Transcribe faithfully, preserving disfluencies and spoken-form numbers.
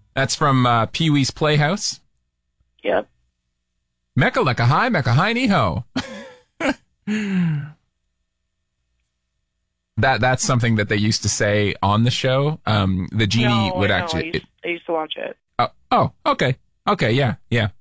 That's from uh, Pee-wee's Playhouse. Yep. Mecca lecca hi, mecca hi ni ho. That that's something that they used to say on the show. Um, the genie no, would I know. actually. I used, I used to watch it. Oh, oh, okay, okay, yeah, yeah.